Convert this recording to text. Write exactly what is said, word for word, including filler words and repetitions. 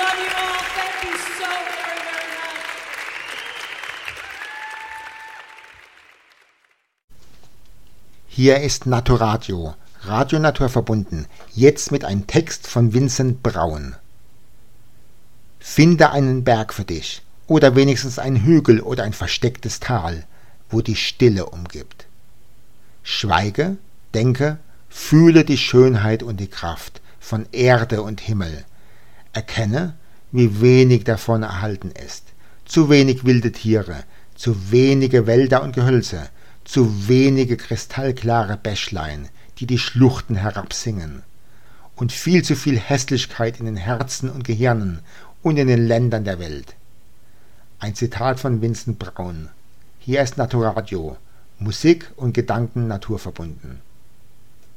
love you all. Thank you so very, very much. Hier ist Naturadio, Radio Natur verbunden, jetzt mit einem Text von Vincent Braun. Finde einen Berg für dich, oder wenigstens einen Hügel oder ein verstecktes Tal, wo die Stille umgibt. Schweige, denke, fühle die Schönheit und die Kraft von Erde und Himmel. Erkenne, wie wenig davon erhalten ist. Zu wenig wilde Tiere, zu wenige Wälder und Gehölze, zu wenige kristallklare Bächlein, die die Schluchten herabsingen. Und viel zu viel Hässlichkeit in den Herzen und Gehirnen und in den Ländern der Welt. Ein Zitat von Vincent Braun. Hier ist Naturadio, Musik und Gedanken naturverbunden.